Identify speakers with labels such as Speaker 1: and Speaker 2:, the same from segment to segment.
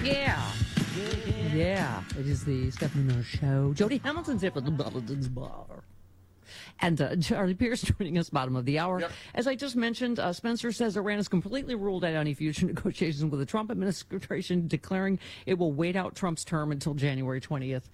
Speaker 1: Yeah, it is the Stephanie Miller Show. Jody Hamilton's here for the Bulletin's Bar. And Charlie Pierce joining us, bottom of the hour. Yep. As I just mentioned, Spencer says Iran has completely ruled out any future negotiations with the Trump administration, declaring it will wait out Trump's term until January 20th.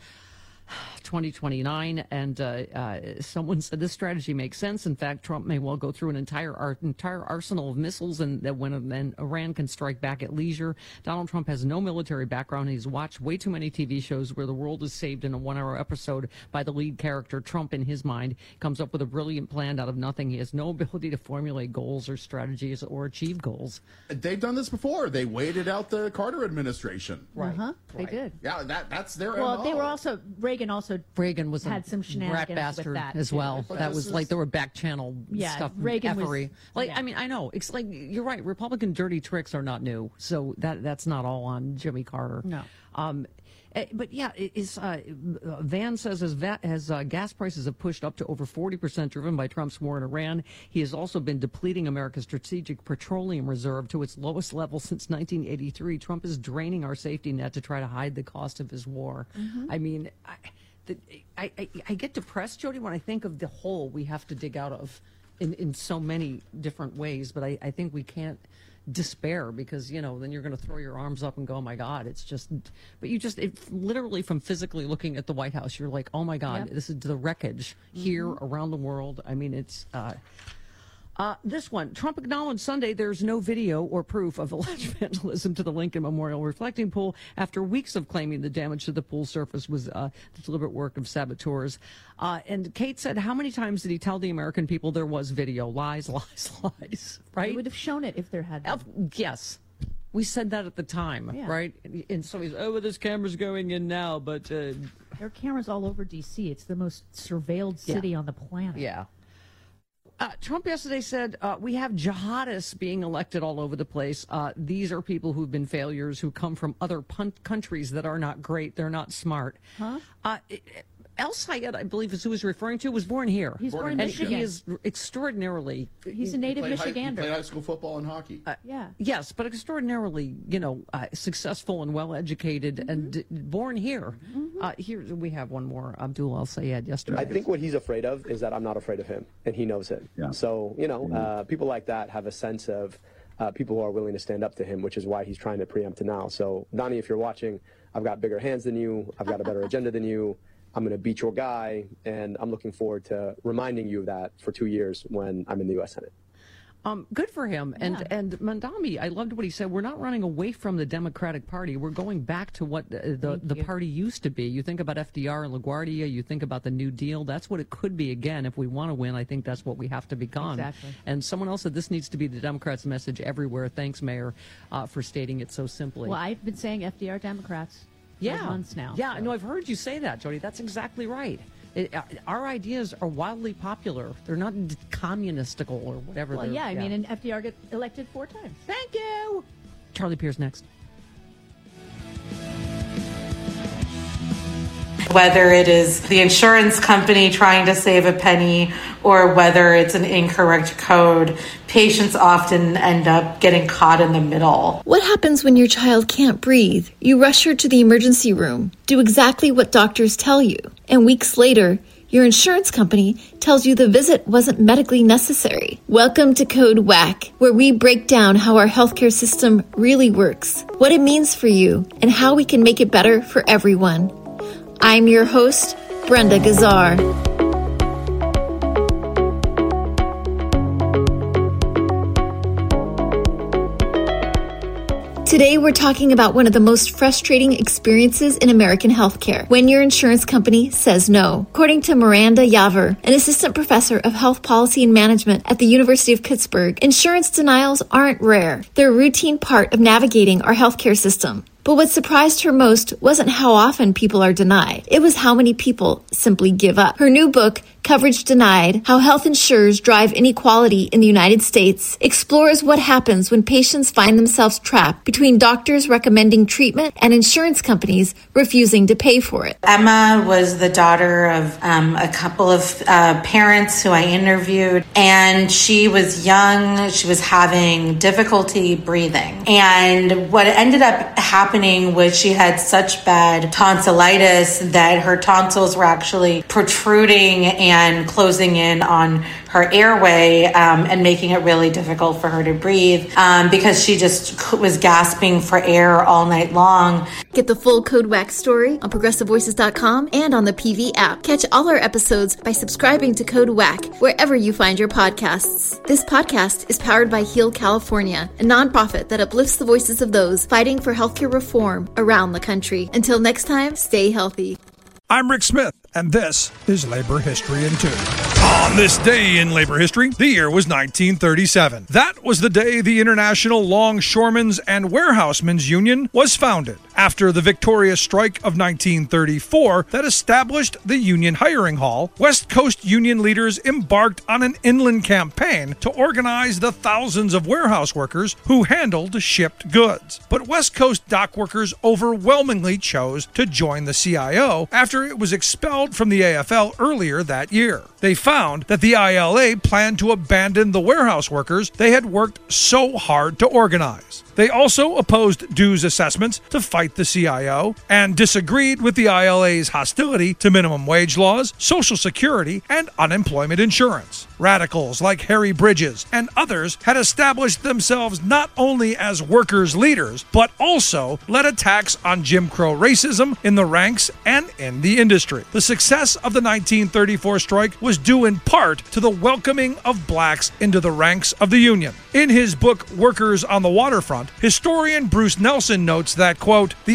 Speaker 1: 2029, and someone said this strategy makes sense. In fact, Trump may well go through an entire arsenal of missiles, and that when Iran can strike back at leisure. Donald Trump has no military background. He's watched way too many TV shows where the world is saved in a one-hour episode by the lead character. Trump, in his mind, comes up with a brilliant plan out of nothing. He has no ability to formulate goals or strategies or achieve goals.
Speaker 2: They've done this before. They waited out the Carter administration.
Speaker 1: Right.
Speaker 3: Uh-huh. They did.
Speaker 2: Yeah, that's their
Speaker 3: Well,
Speaker 2: MO.
Speaker 3: they were also
Speaker 1: Reagan was
Speaker 3: had some shenanigans
Speaker 1: rat bastard
Speaker 3: with that
Speaker 1: as well.
Speaker 3: too.
Speaker 1: That was like there were back channel stuff.
Speaker 3: Reagan
Speaker 1: effery.
Speaker 3: was,
Speaker 1: I mean, I know it's like you're right. Republican dirty tricks are not new, so that's not all on Jimmy Carter.
Speaker 3: No.
Speaker 1: But yeah, Van says as gas prices have pushed up to over 40%, driven by Trump's war in Iran, he has also been depleting America's strategic petroleum reserve to its lowest level since 1983. Trump is draining our safety net to try to hide the cost of his war. Mm-hmm. I mean, I get depressed, Jody, when I think of the hole we have to dig out of in so many different ways. But I think we can't despair because, then you're going to throw your arms up and go, oh, my God, it's just. But literally from physically looking at the White House, you're like, oh, my God, This is the wreckage here around the world. I mean, it's. This one, Trump acknowledged Sunday there's no video or proof of alleged vandalism to the Lincoln Memorial reflecting pool after weeks of claiming the damage to the pool surface was the deliberate work of saboteurs. And Kate said, how many times did he tell the American people there was video? Lies, lies, lies, right?
Speaker 3: They would have shown it if there had been.
Speaker 1: Yes. We said that at the time, right? And so he's, this camera's going in now, but... there
Speaker 3: are cameras all over D.C. It's the most surveilled city on the planet.
Speaker 1: Yeah. Trump yesterday said, we have jihadists being elected all over the place. These are people who've been failures, who come from other countries that are not great. They're not smart.
Speaker 3: Huh?
Speaker 1: El Sayed, I believe is who he's referring to, was born here.
Speaker 3: He's born in Michigan.
Speaker 1: He is extraordinarily...
Speaker 3: He's a native Michigander.
Speaker 2: He played high school football and hockey.
Speaker 1: Yes, but extraordinarily, successful and well-educated and born here. Mm-hmm. Here we have one more, Abdul El Sayed, yesterday.
Speaker 4: I think what he's afraid of is that I'm not afraid of him, and he knows it. Yeah. So, people like that have a sense of people who are willing to stand up to him, which is why he's trying to preempt it now. So, Donnie, if you're watching, I've got bigger hands than you. I've got a better agenda than you. I'm going to beat your guy, and I'm looking forward to reminding you of that for 2 years when I'm in the U.S. Senate.
Speaker 1: Good for him. And Mandami, I loved what he said. We're not running away from the Democratic Party. We're going back to what the party used to be. You think about FDR and LaGuardia. You think about the New Deal. That's what it could be again. If we want to win, I think that's what we have to become.
Speaker 3: Exactly.
Speaker 1: And someone else said this needs to be the Democrats' message everywhere. Thanks, Mayor, for stating it so simply.
Speaker 3: Well, I've been saying FDR Democrats. Months now.
Speaker 1: Yeah, so. No, I've heard you say that, Jody. That's exactly right. Our ideas are wildly popular. They're not communistical or whatever.
Speaker 3: Well, I mean, and FDR got elected 4 times.
Speaker 1: Thank you. Charlie Pierce next.
Speaker 5: Whether it is the insurance company trying to save a penny or whether it's an incorrect code, patients often end up getting caught in the middle.
Speaker 6: What happens when your child can't breathe? You rush her to the emergency room, do exactly what doctors tell you, and weeks later, your insurance company tells you the visit wasn't medically necessary. Welcome to Code WACK, where we break down how our healthcare system really works, what it means for you, and how we can make it better for everyone. I'm your host, Brenda Gazzar. Today, we're talking about one of the most frustrating experiences in American healthcare, when your insurance company says no. According to Miranda Yaver, an assistant professor of health policy and management at the University of Pittsburgh, insurance denials aren't rare. They're a routine part of navigating our healthcare system. But what surprised her most wasn't how often people are denied. It was how many people simply give up. Her new book, Coverage Denied, How Health Insurers Drive Inequality in the United States, explores what happens when patients find themselves trapped between doctors recommending treatment and insurance companies refusing to pay for it.
Speaker 5: Emma was the daughter of a couple of parents who I interviewed, and she was young. She was having difficulty breathing. And what ended up happening was she had such bad tonsillitis that her tonsils were actually protruding and closing in on her airway and making it really difficult for her to breathe because she just was gasping for air all night long.
Speaker 6: Get the full Code WAC story on ProgressiveVoices.com and on the PV app. Catch all our episodes by subscribing to Code WAC wherever you find your podcasts. This podcast is powered by Heal California, a nonprofit that uplifts the voices of those fighting for healthcare reform around the country. Until next time, stay healthy.
Speaker 7: I'm Rick Smith, and this is Labor History in 2. On this day in labor history, the year was 1937. That was the day the International Longshoremen's and Warehousemen's Union was founded, after the victorious strike of 1934 that established the Union Hiring Hall. West Coast Union leaders embarked on an inland campaign to organize the thousands of warehouse workers who handled shipped goods. But West Coast dock workers overwhelmingly chose to join the CIO after it was expelled from the AFL earlier that year. They found that the ILA planned to abandon the warehouse workers they had worked so hard to organize. They also opposed dues assessments to fight the CIO and disagreed with the ILA's hostility to minimum wage laws, Social Security, and unemployment insurance. Radicals like Harry Bridges and others had established themselves not only as workers' leaders, but also led attacks on Jim Crow racism in the ranks and in the industry. The success of the 1934 strike was due in part to the welcoming of blacks into the ranks of the Union. In his book, Workers on the Waterfront, historian Bruce Nelson notes that, quote, the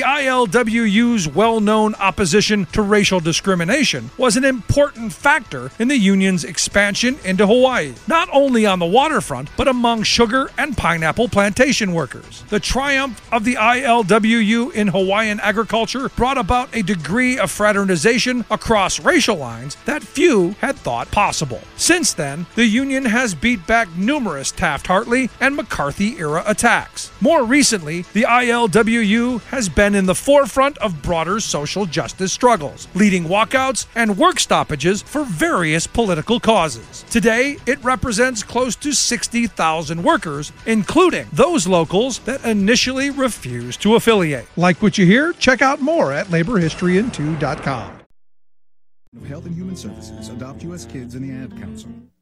Speaker 7: ILWU's well-known opposition to racial discrimination was an important factor in the Union's expansion into Hawaii, not only on the waterfront, but among sugar and pineapple plantation workers. The triumph of the ILWU in Hawaiian agriculture brought about a degree of fraternization across racial lines that few had thought possible. Since then, the Union has beat back numerous Taft-Hartley and McCarthy-era attacks. More recently, the ILWU has been in the forefront of broader social justice struggles, leading walkouts and work stoppages for various political causes. Today, it represents close to 60,000 workers, including those locals that initially refused to affiliate. Like what you hear? Check out more at laborhistoryin2.com.
Speaker 8: Of Health and Human Services, Adopt U.S. Kids, and the Ad Council.